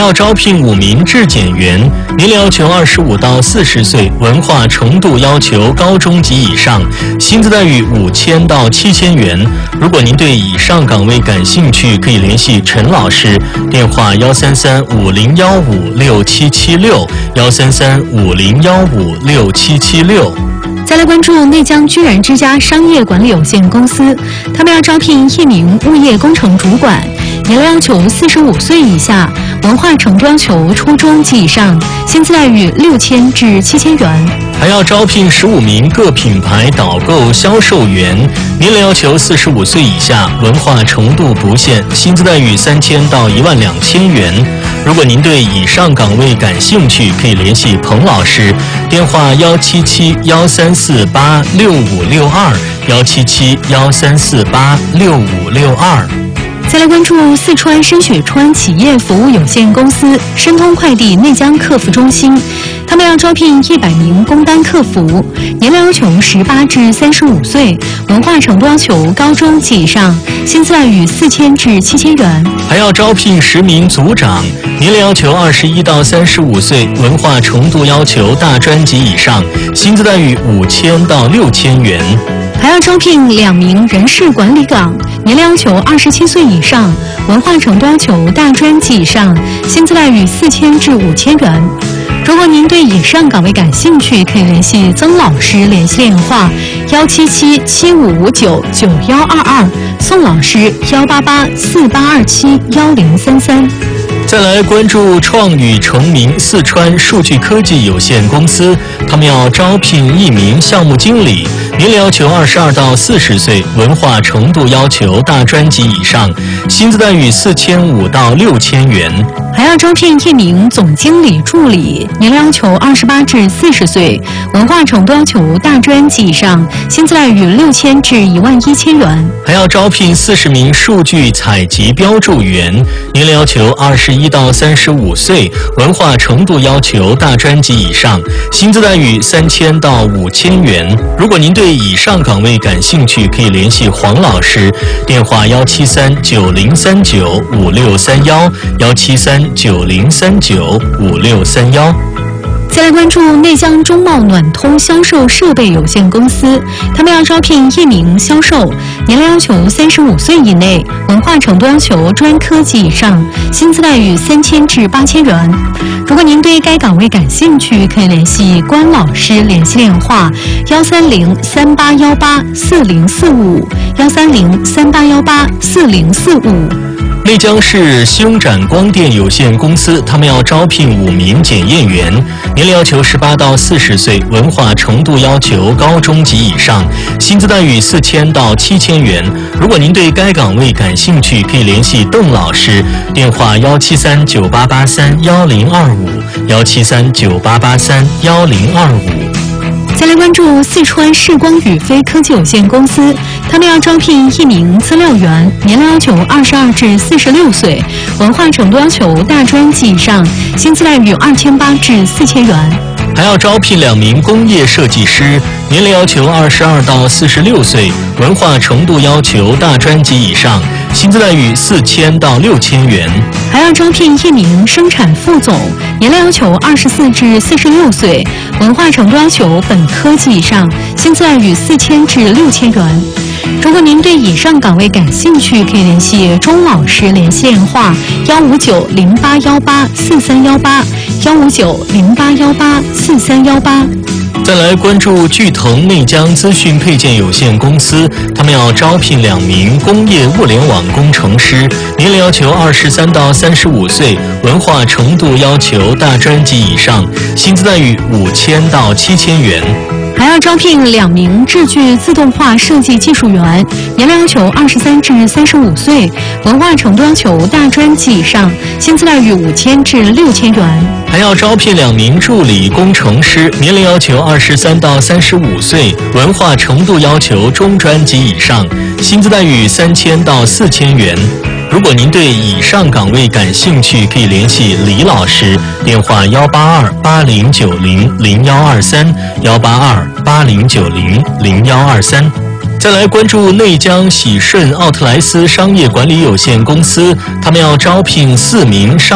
要招聘5名质检员，年龄要求25到40岁，文化程度要求高中及以上，薪资待遇5000到7000元。如果您对以上岗位感兴趣，可以联系陈老师，电话13350156776，13350156776。 再来关注内江居然之家商业管理有限公司，他们要招聘1名物业工程主管，年龄要求45岁以下，文化程度要求初中及以上，薪资待遇6000至7000元。 还要招聘15名各品牌导购销售员，年龄要求45岁以下，文化程度不限，薪资待遇3000到12000元。如果您对以上岗位感兴趣，可以联系彭老师，电话17713486562，17713486562。 再来关注四川深雪川企业服务有限公司申通快递内江客服中心，他们要招聘100名工单客服，年龄要求18至35岁，文化程度要求高中及以上，薪资待遇4000至7000元。 还要招聘10名组长，年龄要求21到35岁，文化程度要求大专及以上，薪资待遇5000到6000元。 还要招聘2名人事管理岗，年龄要求27岁以上，文化程度要求大专及以上，薪资待遇4000至5000元。如果您对以上岗位感兴趣，可以联系曾老师，联系电话17775599122，宋老师18848271033。 再来关注创宇成名四川数据科技有限公司，他们要招聘1名项目经理，年龄要求22到40岁，文化程度要求大专及以上，薪资待遇4500到6000元。 还要招聘1名总经理助理，年龄要求28至40岁，文化程度要求大专及以上，薪资待遇6000至11000元。 还要招聘40名数据采集标注员，年龄要求21到35岁，文化程度要求大专及以上，薪资待遇3000到5000元。如果您对以上岗位感兴趣，可以联系黄老师，电话17390395631，17390395631。 再来关注内江中贸暖通销售设备有限公司，他们要招聘1名销售，年龄要求35岁以内，文化程度要求专科及以上，薪资待遇3000至8000元。如果您对该岗位感兴趣，可以联系关老师，联系电话13038184045，13038184045。 内江市星展光电有限公司，他们要招聘5名检验员，年龄要求18到40岁，文化程度要求高中及以上，薪资待遇4000到7000元。如果您对该岗位感兴趣，可以联系邓老师，电话17398831025，17398831025。 再来关注四川视光宇飞科技有限公司，他们要招聘1名资料员，年龄要求22至46岁，文化程度要求大专及以上，薪资待遇2800至4000元。 还要招聘2名工业设计师，年龄要求22到46岁，文化程度要求大专及以上，薪资待遇4000到6000元。 还要招聘1名生产副总，年龄要求24至46岁，文化程度要求本科及以上，薪资待遇4000至6000元。如果您对以上岗位感兴趣，可以联系钟老师，联系电话15908184318，15908184318。 再来关注聚腾内江资讯配件有限公司，他们要招聘2名工业物联网工程师，年龄要求23到35岁，文化程度要求大专及以上，薪资待遇5000到7000元。 还要招聘2名智具自动化设计技术员，年龄要求23至35岁，文化程度要求大专及以上，薪资待遇5000至6000元。 还要招聘2名助理工程师，年龄要求23到35岁，文化程度要求中专及以上，薪资待遇3000到4000元。如果您对以上岗位感兴趣，可以联系李老师，电话18280900123，18280900123。再来关注内江喜顺奥特莱斯商业管理有限公司，他们要招聘4名商